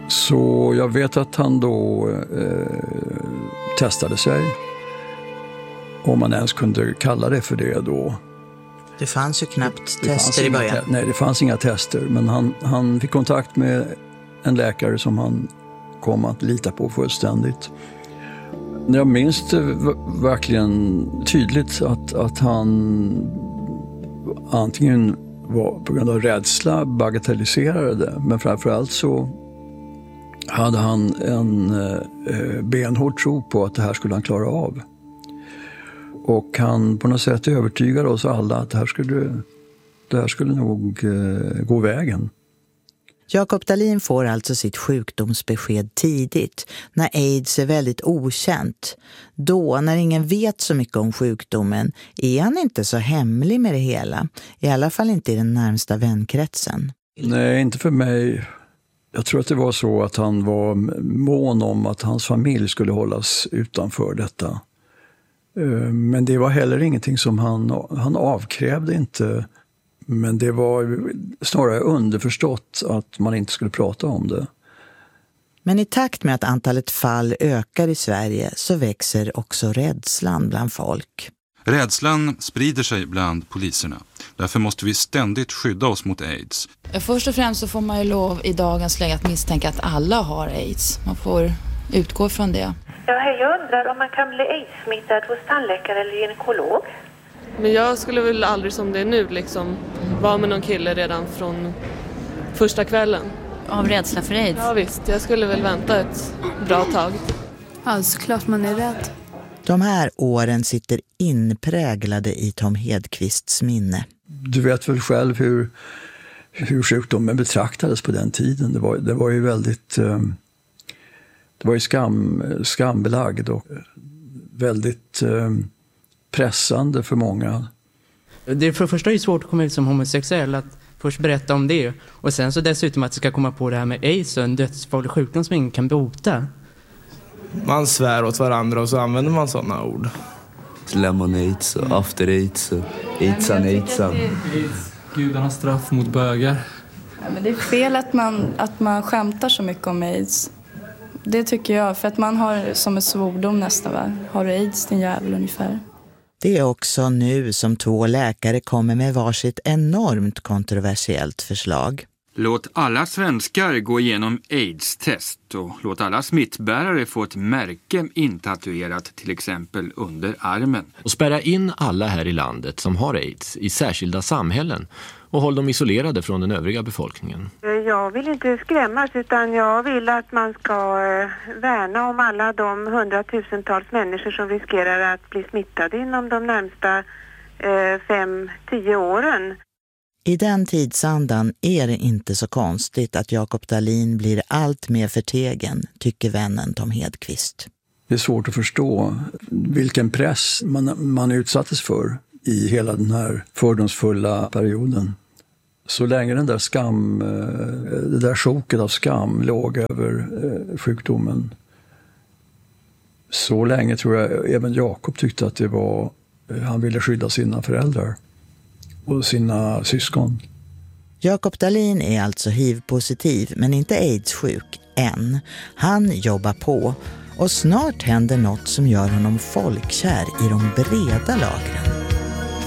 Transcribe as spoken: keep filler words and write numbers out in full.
Så jag vet att han då eh, testade sig. Om man ens kunde kalla det för det då. Det fanns ju knappt det tester i början. Te- nej, det fanns inga tester. Men han, han fick kontakt med en läkare som han kom att lita på fullständigt. Jag minns det v- verkligen tydligt att, att han antingen var på grund av rädsla bagatelliserade det. Men framförallt så hade han en eh, benhård tro på att det här skulle han klara av. Och han på något sätt övertygade oss alla att det här skulle, det här skulle nog eh, gå vägen. Jakob Dahlin får alltså sitt sjukdomsbesked tidigt, när AIDS är väldigt okänt. Då, när ingen vet så mycket om sjukdomen, är han inte så hemlig med det hela. I alla fall inte i den närmsta vänkretsen. Nej, inte för mig. Jag tror att det var så att han var mån om att hans familj skulle hållas utanför detta. Men det var heller ingenting som han, han avkrävde inte. Men det var snarare underförstått att man inte skulle prata om det. Men i takt med att antalet fall ökar i Sverige så växer också rädslan bland folk. Rädslan sprider sig bland poliserna. Därför måste vi ständigt skydda oss mot AIDS. Först och främst så får man ju lov i dagens läge att misstänka att alla har AIDS. Man får utgå från det. Ja, hej, jag undrar om man kan bli AIDS-smittad hos tandläkare eller gynekolog. Men jag skulle väl aldrig som det är nu liksom vara med någon kille redan från första kvällen. Av rädsla för AIDS? Ja visst, jag skulle väl vänta ett bra tag. Ja, såklart man är rädd. De här åren sitter inpräglade i Tom Hedqvists minne. Du vet väl själv hur, hur sjukdomen betraktades på den tiden. Det var, det var ju väldigt... Det var ju skam, skambelagd och väldigt pressande för många. Det för det första är det svårt att komma ut som homosexuell, att först berätta om det. Och sen så dessutom att det ska komma på det här med AIDS och en dödsfarlig sjukdom som ingen kan bota. Man svär åt varandra och så använder man sådana ord. Lemon AIDS och after AIDS och AIDSan, AIDSan. Gudarnas straff mot bögar. Ja, men det är fel att man, att man skämtar så mycket om AIDS. Det tycker jag, för att man har som ett svordom nästan, va? Har du AIDS, din jävel, ungefär. Det är också nu som två läkare kommer med varsitt enormt kontroversiellt förslag. Låt alla svenskar gå igenom AIDS-test och låt alla smittbärare få ett märke intatuerat till exempel under armen. Och spärra in alla här i landet som har AIDS i särskilda samhällen och håll dem isolerade från den övriga befolkningen. Jag vill inte skrämmas, utan jag vill att man ska värna om alla de hundratusentals människor som riskerar att bli smittade inom de närmsta eh, fem, tio åren. I den tidsandan är det inte så konstigt att Jakob Dahlin blir allt mer förtegen, tycker vännen Tom Hedqvist. Det är svårt att förstå vilken press man, man utsattes för i hela den här fördomsfulla perioden. Så länge den där skam, det där sjoket av skam låg över sjukdomen, så länge tror jag även Jakob tyckte att det var, han ville skydda sina föräldrar och sina syskon. Jakob Dahlin är alltså H I V-positiv men inte AIDS-sjuk än. Han jobbar på och snart händer något som gör honom folkkär i de breda lagren.